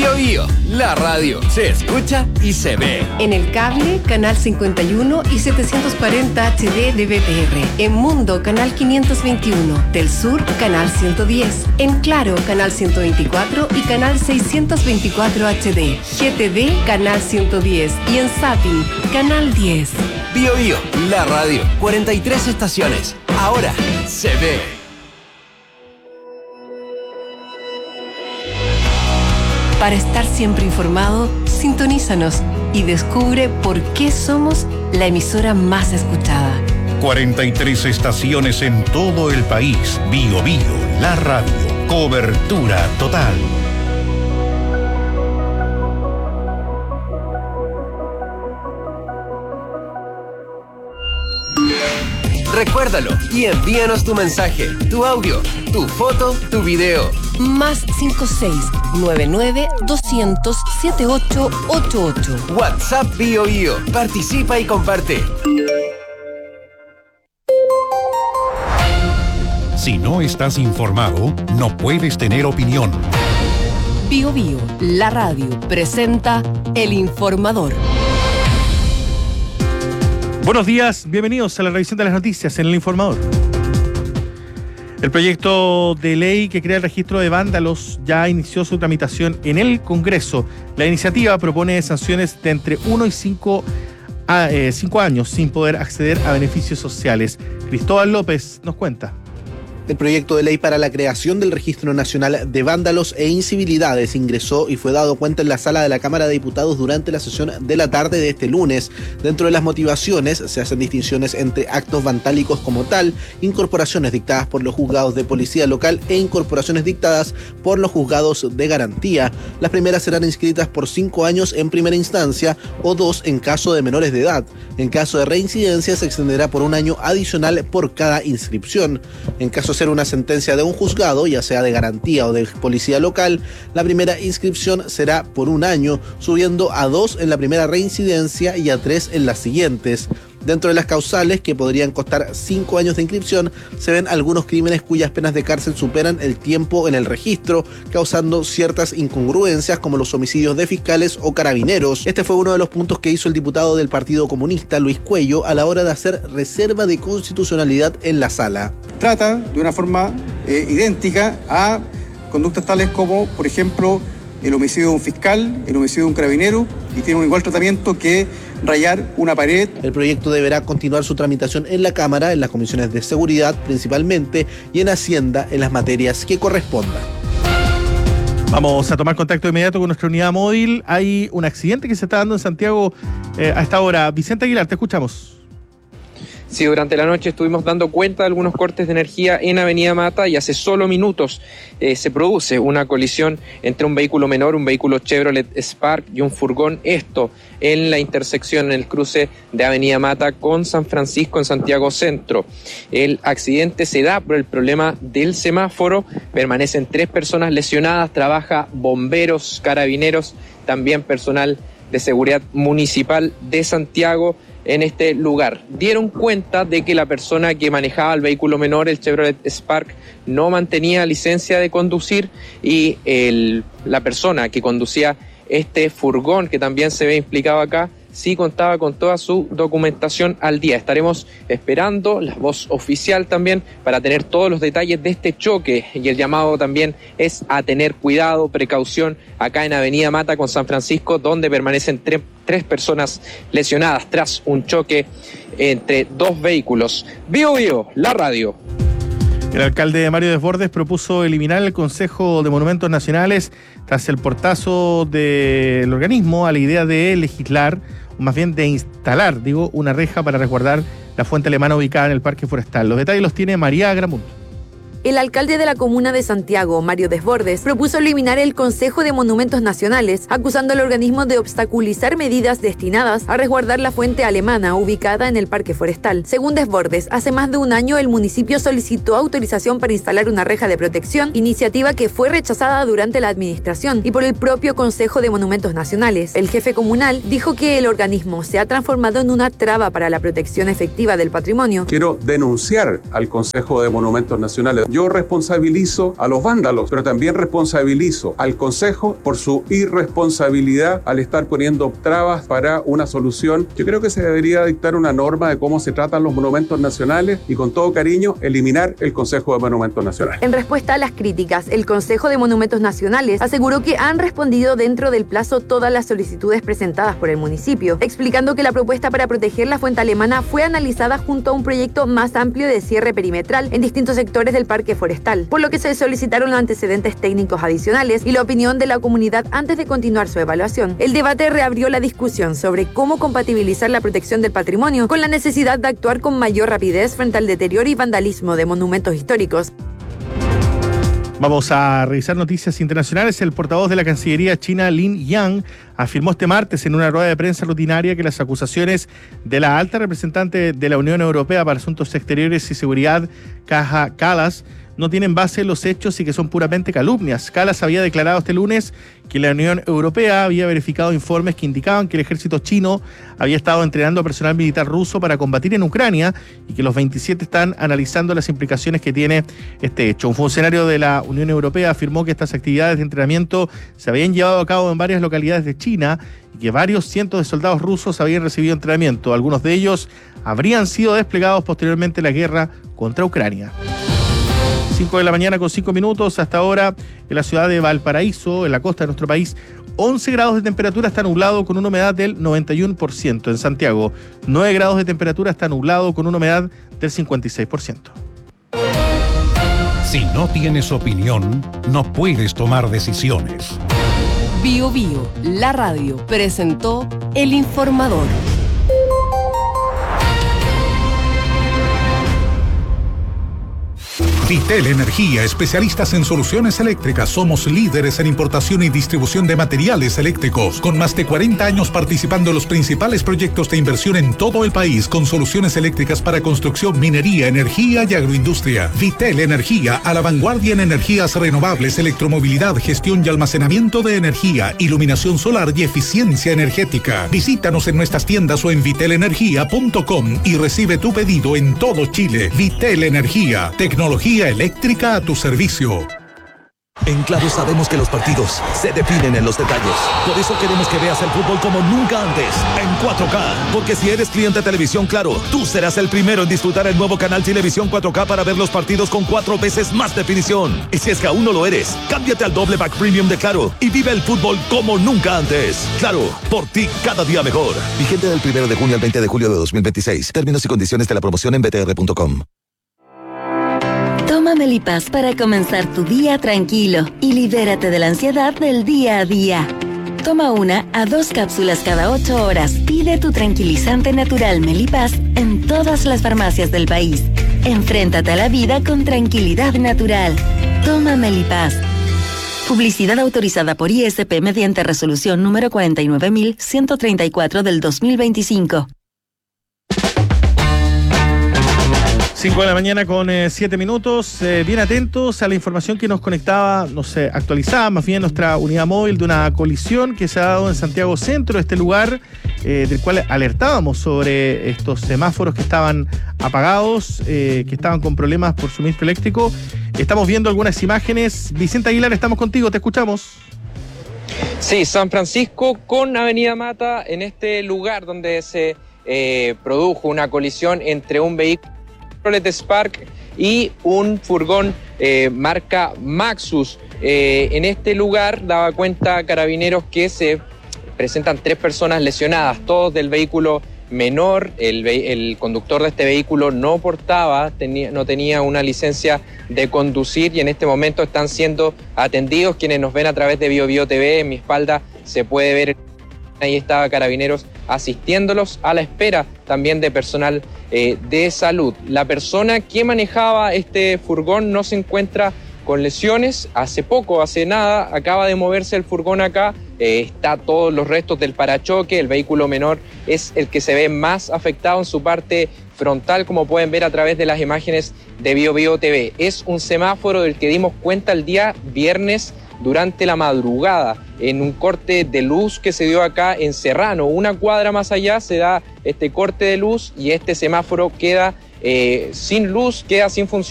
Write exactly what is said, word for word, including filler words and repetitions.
Bio Bio, la radio se escucha y se ve. En el cable, canal cincuenta y uno y setecientos cuarenta H D de B T R. En Mundo, canal quinientos veintiuno. Del Sur, canal ciento diez. En Claro, canal ciento veinticuatro y canal seiscientos veinticuatro H D. G T D, canal ciento diez. Y en Zapping, canal diez. Bio Bio, la radio. cuarenta y tres estaciones. Ahora se ve. Para estar siempre informado, sintonízanos y descubre por qué somos la emisora más escuchada. cuarenta y tres estaciones en todo el país. Bio Bio, la radio. Cobertura total. Recuérdalo y envíanos tu mensaje, tu audio, tu foto, tu video. Más cinco seis nueve nueve doscientos setenta y ocho ochenta y ocho. WhatsApp Bio Bio. Participa y comparte. Si no estás informado, no puedes tener opinión. Bio Bio, la radio, presenta El Informador. Buenos días, bienvenidos a la revisión de las noticias en El Informador. El proyecto de ley que crea el registro de vándalos ya inició su tramitación en el Congreso. La iniciativa propone sanciones de entre uno y cinco años sin poder acceder a beneficios sociales. Cristóbal López nos cuenta. El proyecto de ley para la creación del Registro Nacional de Vándalos e Incivilidades ingresó y fue dado cuenta en la sala de la Cámara de Diputados durante la sesión de la tarde de este lunes. Dentro de las motivaciones se hacen distinciones entre actos vandálicos como tal, incorporaciones dictadas por los juzgados de policía local e incorporaciones dictadas por los juzgados de garantía. Las primeras serán inscritas por cinco años en primera instancia o dos en caso de menores de edad. En caso de reincidencia se extenderá por un año adicional por cada inscripción. En caso de ser una sentencia de un juzgado, ya sea de garantía o de policía local, la primera inscripción será por un año, subiendo a dos en la primera reincidencia y a tres en las siguientes. Dentro de las causales, que podrían costar cinco años de inscripción, se ven algunos crímenes cuyas penas de cárcel superan el tiempo en el registro, causando ciertas incongruencias como los homicidios de fiscales o carabineros. Este fue uno de los puntos que hizo el diputado del Partido Comunista, Luis Cuello, a la hora de hacer reserva de constitucionalidad en la sala. Trata de una forma eh, idéntica a conductas tales como, por ejemplo, el homicidio de un fiscal, el homicidio de un carabinero, y tiene un igual tratamiento que rayar una pared. El proyecto deberá continuar su tramitación en la Cámara, en las comisiones de seguridad principalmente, y en Hacienda en las materias que correspondan. Vamos a tomar contacto inmediato con nuestra unidad móvil. Hay un accidente que se está dando en Santiago eh, a esta hora. Vicente Aguilar, te escuchamos. Sí, durante la noche estuvimos dando cuenta de algunos cortes de energía en Avenida Mata y hace solo minutos eh, se produce una colisión entre un vehículo menor, un vehículo Chevrolet Spark y un furgón. Esto en la intersección, en el cruce de Avenida Mata con San Francisco en Santiago Centro. El accidente se da por el problema del semáforo. Permanecen tres personas lesionadas, trabaja bomberos, carabineros, también personal de seguridad municipal de Santiago en este lugar. Dieron cuenta de que la persona que manejaba el vehículo menor, el Chevrolet Spark, no mantenía licencia de conducir y el, la persona que conducía este furgón, que también se ve implicado acá, sí contaba con toda su documentación al día. Estaremos esperando la voz oficial también para tener todos los detalles de este choque, y el llamado también es a tener cuidado, precaución acá en Avenida Mata con San Francisco, donde permanecen tres, tres personas lesionadas tras un choque entre dos vehículos. Bio Bio, la radio. El alcalde Mario Desbordes propuso eliminar el Consejo de Monumentos Nacionales tras el portazo del organismo a la idea de legislar, o más bien de instalar, digo, una reja para resguardar la fuente alemana ubicada en el Parque Forestal. Los detalles los tiene María Gramunt. El alcalde de la comuna de Santiago, Mario Desbordes, propuso eliminar el Consejo de Monumentos Nacionales, acusando al organismo de obstaculizar medidas destinadas a resguardar la fuente alemana ubicada en el Parque Forestal. Según Desbordes, hace más de un año el municipio solicitó autorización para instalar una reja de protección, iniciativa que fue rechazada durante la administración y por el propio Consejo de Monumentos Nacionales. El jefe comunal dijo que el organismo se ha transformado en una traba para la protección efectiva del patrimonio. Quiero denunciar al Consejo de Monumentos Nacionales Yo responsabilizo a los vándalos, pero también responsabilizo al Consejo por su irresponsabilidad al estar poniendo trabas para una solución. Yo creo que se debería dictar una norma de cómo se tratan los monumentos nacionales y, con todo cariño, eliminar el Consejo de Monumentos Nacionales. En respuesta a las críticas, el Consejo de Monumentos Nacionales aseguró que han respondido dentro del plazo todas las solicitudes presentadas por el municipio, explicando que la propuesta para proteger la fuente alemana fue analizada junto a un proyecto más amplio de cierre perimetral en distintos sectores del parque forestal, por lo que se solicitaron antecedentes técnicos adicionales y la opinión de la comunidad antes de continuar su evaluación. El debate reabrió la discusión sobre cómo compatibilizar la protección del patrimonio con la necesidad de actuar con mayor rapidez frente al deterioro y vandalismo de monumentos históricos. Vamos a revisar noticias internacionales. El portavoz de la Cancillería china, Lin Yang, afirmó este martes en una rueda de prensa rutinaria que las acusaciones de la alta representante de la Unión Europea para Asuntos Exteriores y Seguridad, Kaja Kallas, no tienen base en los hechos y que son puramente calumnias. Kallas había declarado este lunes que la Unión Europea había verificado informes que indicaban que el ejército chino había estado entrenando a personal militar ruso para combatir en Ucrania y que los veintisiete están analizando las implicaciones que tiene este hecho. Un funcionario de la Unión Europea afirmó que estas actividades de entrenamiento se habían llevado a cabo en varias localidades de China y que varios cientos de soldados rusos habían recibido entrenamiento. Algunos de ellos habrían sido desplegados posteriormente en la guerra contra Ucrania. cinco de la mañana con cinco minutos. Hasta ahora en la ciudad de Valparaíso, en la costa de nuestro país, once grados de temperatura, está nublado con una humedad del noventa y uno por ciento. En Santiago, nueve grados de temperatura, está nublado con una humedad del cincuenta y seis por ciento. Si no tienes opinión, no puedes tomar decisiones. Bio Bio, la radio, presentó El Informador. Vitel Energía, especialistas en soluciones eléctricas. Somos líderes en importación y distribución de materiales eléctricos, con más de cuarenta años participando en los principales proyectos de inversión en todo el país, con soluciones eléctricas para construcción, minería, energía y agroindustria. Vitel Energía, a la vanguardia en energías renovables, electromovilidad, gestión y almacenamiento de energía, iluminación solar y eficiencia energética. Visítanos en nuestras tiendas o en vitel energía punto com y recibe tu pedido en todo Chile. Vitel Energía, tecnología eléctrica a tu servicio. En Claro sabemos que los partidos se definen en los detalles. Por eso queremos que veas el fútbol como nunca antes, en cuatro K. Porque si eres cliente de Televisión Claro, tú serás el primero en disfrutar el nuevo canal Televisión cuatro K para ver los partidos con cuatro veces más definición. Y si es que aún no lo eres, cámbiate al doble pack premium de Claro y vive el fútbol como nunca antes. Claro, por ti cada día mejor. Vigente del primero de junio al veinte de julio de dos mil veintiséis. Términos y condiciones de la promoción en b t r punto com. Toma Melipaz para comenzar tu día tranquilo y libérate de la ansiedad del día a día. Toma una a dos cápsulas cada ocho horas. Pide tu tranquilizante natural Melipaz en todas las farmacias del país. Enfréntate a la vida con tranquilidad natural. Toma Melipaz. Publicidad autorizada por I S P mediante resolución número cuarenta y nueve mil ciento treinta y cuatro del dos mil veinticinco. cinco de la mañana con siete minutos. Eh, bien atentos a la información que nos conectaba, nos eh, actualizaba más bien nuestra unidad móvil de una colisión que se ha dado en Santiago Centro, este lugar eh, del cual alertábamos sobre estos semáforos que estaban apagados, eh, que estaban con problemas por suministro eléctrico. Estamos viendo algunas imágenes. Vicente Aguilar, estamos contigo, te escuchamos. Sí, San Francisco con Avenida Mata, en este lugar donde se eh, produjo una colisión entre un vehículo Chevrolet Spark y un furgón eh, marca Maxus. Eh, en este lugar daba cuenta Carabineros que se presentan tres personas lesionadas, todos del vehículo menor. El, el conductor de este vehículo no portaba, tenía, no tenía una licencia de conducir y en este momento están siendo atendidos. Quienes nos ven a través de Bio Bio T V, en mi espalda se puede ver, ahí estaba Carabineros asistiéndolos a la espera también de personal eh, de salud. La persona que manejaba este furgón no se encuentra con lesiones. Hace poco, hace nada, acaba de moverse el furgón acá. Eh, está todos los restos del parachoque. El vehículo menor es el que se ve más afectado en su parte frontal, como pueden ver a través de las imágenes de Bio Bio T V. Es un semáforo del que dimos cuenta el día viernes durante la madrugada, en un corte de luz que se dio acá en Serrano. Una cuadra más allá se da este corte de luz y este semáforo queda eh, sin luz, queda sin funcionar.